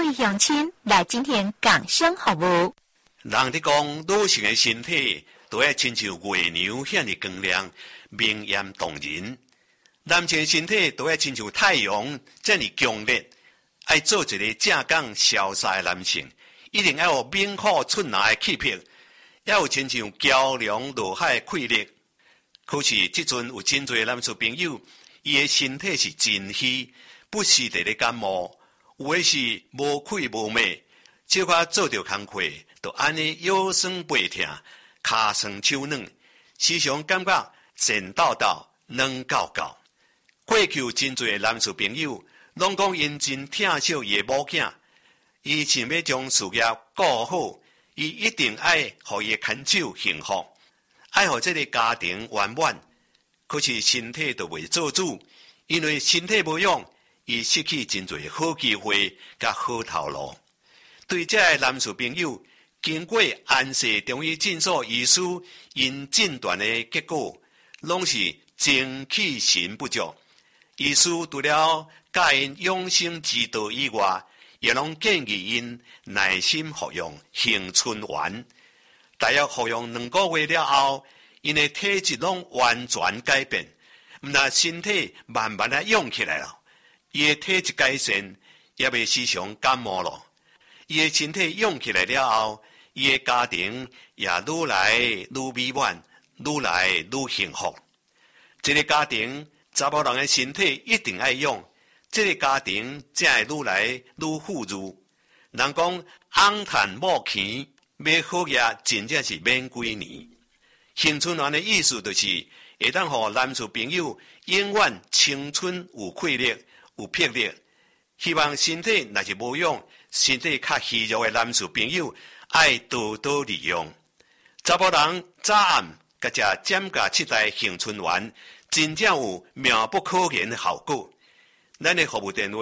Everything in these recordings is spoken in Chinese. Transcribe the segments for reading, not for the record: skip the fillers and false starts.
位乡亲来进行港生服务。 人哋讲，女性的身体都要亲像月亮遐尼光亮、明艳动人；男性的身体都要亲像太阳这样强烈。要做一个正港潇洒的男性，一定要有猛虎出拿的气魄，要有亲像桥梁落海的气力。可是，即阵有真侪男士朋友，伊的身体是真虚，不时地咧感冒，有的是无气无脉，小可做着工课，就安尼腰酸背痛、骹酸手软，时常感觉神叨叨、软厚厚。过去真侪男士朋友，拢讲因真疼惜伊的某囝，伊想要将事业顾好，伊一定爱互伊的牵手幸福，爱互这个家庭圆满。可是身体就袂做主，因为身体无用，伊失去真侪好机会甲好头路。对这个男士朋友，经过安氏中医诊所医师因诊断的结果，拢是精气神不足。医师除了教因养生之道以外，也拢建议因耐心服用杏春丸。大约服用2个月了后，因的体质拢完全改变，那身体慢慢的用起来了。伊的体质改善，也未时常感冒了。伊的身体用起来了后，伊的家庭也愈来愈美满，愈来愈幸福。这个家庭，查某人的身体一定爱用，这个家庭才会愈来愈富裕。人讲翁赚某钱，买好嘢真正是免几年。杏春丸的意思就是会当互男士朋友永远青春有气力、有魄力。希望身体若是无用，身体较虚弱的男士朋友，爱多多利用。查某人早暗甲食减价7袋杏春丸，真正有妙不可言的效果。咱的服务电话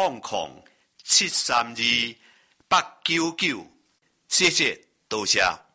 ：0800-732-899，0800-732-899。谢谢，多谢。